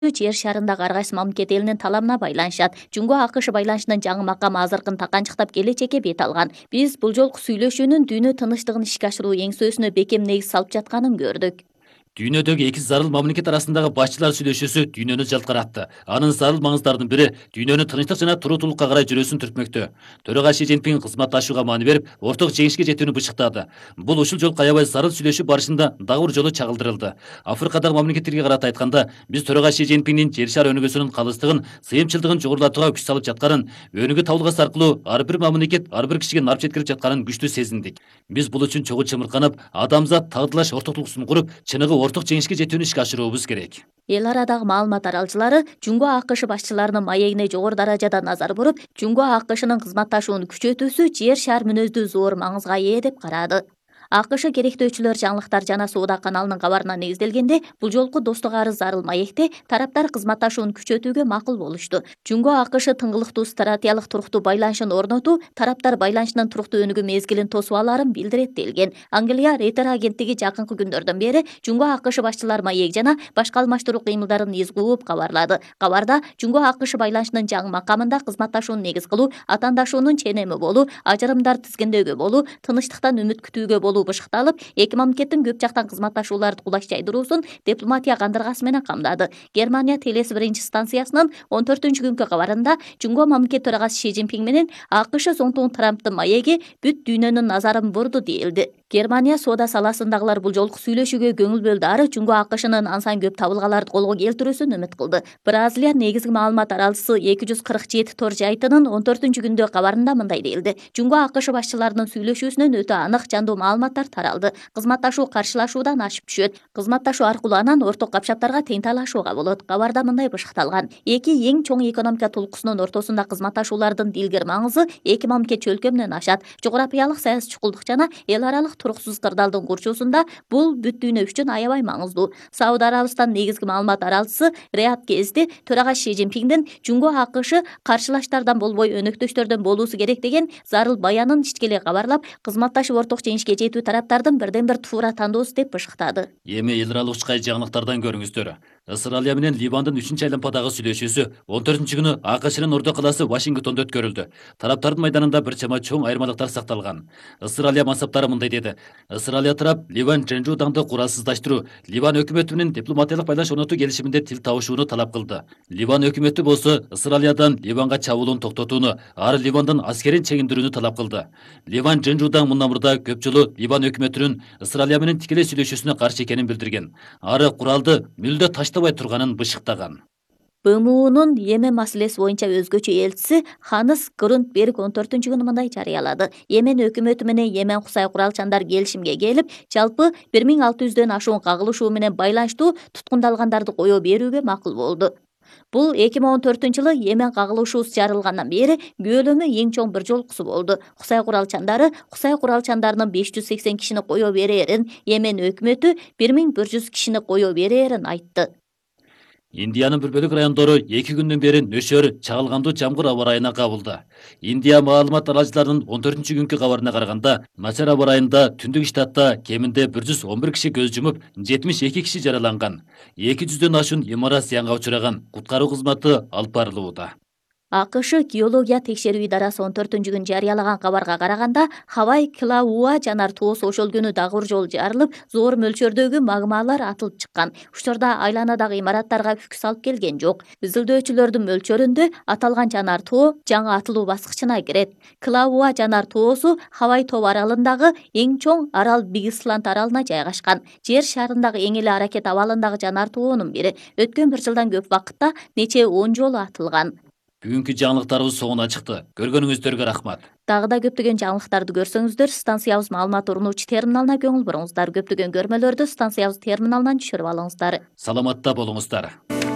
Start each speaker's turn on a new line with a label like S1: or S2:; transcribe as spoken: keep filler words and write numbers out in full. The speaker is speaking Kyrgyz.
S1: жер шарындагы ар кайсы мамлекет элинин талабына байланышат. Жунго АКШ байланышынын жаңы макамы азыркын таканчыктап келечекке бет алган. Биз бул жолку сүйлөшүүнүн дүйнө тынычтыгын ишке ашыруу эңсөөсүнө бекем негиз салып жатканын көрдүк.
S2: Дүйнөдөгү эки зарыл мамлекет арасындагы башчылар сүйлөшүүсү дүйнөнү жалткыратты. Анын зарыл маңыздардын бири дүйнөнүн тынчтык жана туруктуулукка карай жүрүүсүн түртмөктө. Төрага Ши Цзиньпин кызматташууга маани берип, орток жеңишке жетүүнү бышыктады. Бул ушул жолку аябай зарыл сүйлөшүү барышында дагы бир жолу чагылдырылды. Африкадагы мамлекеттерге карата айтканда, биз төрага Ши Цзиньпиндин жер шары өнүгүүсүнүн калыстыгын, сыйымчылдыгын жогорулатууга күч салып жатканын, өнүгүү табылгасы аркылуу ар бир мамлекет ар бир кишиге нарп жеткирип жатканын күчтүү сезиндик. Биз бул үчүн чогуу чымырканып, адамзат тагдылаш ортоктугун куруп, чыныгы орток жеңишке жетүүнү ишке ашыруубуз керек.
S1: Эл арадагы маалымат аралчылары Жунго АКШ башчыларынын маегине жогору даражада назар буруп, Жунго АКШнын кызматташууну күчөтүүсү жер шаар мүнөздүү зор маңызга ээ деп карады. АКШ керектөөчүлөр жаңылыктар жана соода каналынын кабарына негизделгенде, бул жолку достук арыз зарыл маекте тараптар кызматташууну күчөтүүгө макул болушту. Жунго АКШ тыңгылыктуу стратегиялык туруктуу байланышын орнотуу, тараптар байланышынын туруктуу өнүгүү мезгилин тосуп аларын билдирет делген. Англия Рейтер агенттиги жакынкы күндөрдөн бери Жунго АКШ башчылар маек жана башка алмаштыруу кыймылдарын из кууп кабарлады. Кабарда Жунго АКШ байланышынын жаңы макамында кызматташууну негиз кылуу, атаандашуунун ченеми болуу, ажырымдар тизгиндөөгө болуу, тынычтыктан үмүт күтүүгө болуу бышыкталып, эки мамлекеттин көп жактан кызматташууларды кулаш жайдыруусун дипломатия кандыргасы менен камдады. Германия телеси биринчи станциясынын он төртүнчү күнкү кабарында Жунго мамлекет төрагасы Ши Цзиньпин менен АКШ соңтугу Трамптын маеги бүт дүйнөнүн назарын бурду дейилди. Германия соода саласындагылар бул жолку сүйлөшүүгө көңүл бөлдү, ары Жунго АКШнын ансан көп табылгаларды колго келтирүүсүн үмүт кылды. Бразилия негизги маалымат аралчысы эки жүз кырк жети тор жайтынын он төртүнчү күндө кабарында мындай дейилди. Жунго АКШ башчыларынын сүйлөшүүсүнөн өтө анык, жандуу маалыматтар таралды. Кызматташуу каршылашуудан ашып түшөт. Кызматташуу аркылуу анан орток капчаптарга тең талашууга болот. Кабарда мындай бышыкталган: эки эң чоң экономика толкусунун ортосунда кызматташуулардын дилгер маңызы эки мамлекет чөлкө менен ашат. Жогорапиялык саясий чукулдук жана эл аралык туруксуз кырдаалдын курчуусунда бул бүт дүйнө үчүн аябай маңыздуу. Сауд Арабистан негизги маалымат аралчысы Рият Кезди төрага Ши Цзиньпиндин Жунго АКШ каршылаштардан болбой өнөктөштөрдөн болуусу керек деген зарыл баянын ичкелей кабарлап, кызматташып орток жеңишке жетүү тараптардын бирден бир туура тандоосу деп бышыктады.
S2: Эми эл аралык учкай жаңылыктардан көрүңүздөр. Ысыралия менен Ливандын үчүнчү айлампадагы сүйлөшүүсү он төртүнчү күнү АКШнын ордо калаасы Вашингтондо өткөрүлдү. Тараптардын майданында бир чама чоң айырмалыктар сакталган. Ысыралия мансаптары мындай деди: Ысыралия тарап Ливан Женжу даңды куралсыздыштыруу, Ливан өкмөтү менен дипломатиялык байланыш орнотуу келишиминде тил табышууну талап кылды. Ливан өкмөтү болсо Ысыралиядан Ливанга чабуулун токтотууну, ары Ливандан аскерин чегиндирүүнү талап кылды. Ливан Женжудан мындан мурда көп жолу Ливан өкмөтүнүн Ысыралия менен тикелей сүйлөшүүсүнө каршы экенин билдирген. Ары куралды мүлдө таштабай турганын бышыктаган.
S1: БМУнун Йемен маселеси боюнча өзгөчө элчиси Ханс Грундберг он төртүнчү күнү мындай жарыялады: Йемен өкмөтү менен Йемен кусай куралчандар келишимге келип, жалпы бир миң алты жүздөн ашуун кагылышуу менен байланыштуу туткундалгандарды кое берүүгө макул болду. Бул эки миң он төртүнчү жылы Йемен кагылышуусу жарылгандан бери күбөлөмө эң чоң бир жолкусу болду. Кусай куралчандары Кусай куралчандарынын беш жүз сексен кишини кое берерин, Йемен өкмөтү бир миң бир жүз кишини кое берерин айтты.
S2: Индиянын бир бөлүк райондору эки күндөн бери нөшөр, чагылгандуу жамгыр аба ырайына кабылды. Индия маалымат аралчыларынын он төртүнчү күнкү кабарына караганда, начар аба ырайында түндүк штатта кеминде бир жүз он бир киши көз жумуп, жетимиш эки киши жараланган. эки жүздөн ашуун имарат зыянга учураган. Куткаруу кызматы алып барылууда.
S1: АКШ геология текшерүү идарасы он төртүнчү күн жарыялаган кабарга караганда, Хавай Килауа жанар тоосу ошол күнү дагы бир жолу жарылып, зор мөлчөрдөгү магмалар атылып чыккан. Учурда айланадагы имараттарга күк салып келген жок. Изилдөөчүлөрдүн мөлчөрүндө аталган жанар тоо жаңы атылуу баскычына кирет. Килауа жанар тоосу Хавай тоо аралындагы эң чоң арал Биг Исланд аралына жайгашкан. Жер шарындагы эң эле аракет абалындагы жанар тоонун бири. Өткөн бир жылдан көп вакытта нече он жолу атылган.
S2: Бүгүнкү жаңылыктарыбыз соңуна чыкты. Көргөнүңүздөргө рахмат.
S1: Дагы да көптөгөн жаңылыктарды көрсөңүздөр, станциябыз маалымат урунуучу терминалына көңүл буруңуздар. Көптөгөн көрмөлөрдү станциябыз терминалынан түшүрүп алыңыздар.
S2: Саламатта болуңуздар.